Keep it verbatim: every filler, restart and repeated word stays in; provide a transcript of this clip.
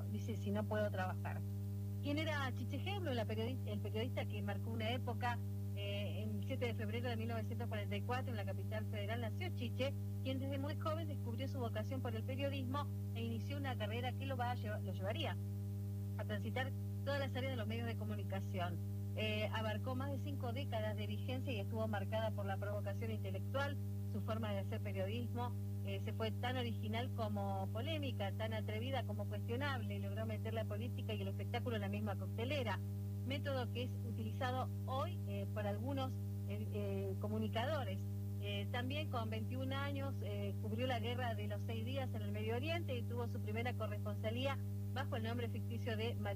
dice, si no puedo trabajar. ¿Quién era Chiche Hemlo, la periodista, el periodista que marcó una época? Eh, el siete de febrero de mil novecientos cuarenta y cuatro, en la capital federal, nació Chiche, quien desde muy joven descubrió su vocación por el periodismo e inició una carrera que lo, va a llevar, lo llevaría a transitar todas las áreas de los medios de comunicación. Eh, abarcó más de cinco décadas de vigencia y estuvo marcada por la provocación intelectual, su forma de hacer periodismo. Eh, se fue tan original como polémica, tan atrevida como cuestionable, y logró meter la política y el espectáculo en la misma coctelera, método que es utilizado hoy eh, por algunos eh, eh, comunicadores. Eh, también con veintiún años eh, cubrió la guerra de los seis días en el Medio Oriente y tuvo su primera corresponsalía bajo el nombre ficticio de María